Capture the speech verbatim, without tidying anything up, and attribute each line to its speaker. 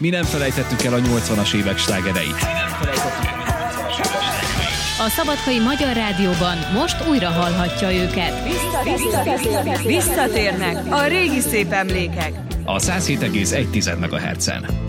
Speaker 1: Mi nem felejtettük el a nyolcvanas évek slágereit.
Speaker 2: A Szabadkai Magyar Rádióban most újra hallhatja őket.
Speaker 3: Visszatérnek, visszatérnek a régi szép emlékek.
Speaker 1: A száz hét egész egy megahertzen.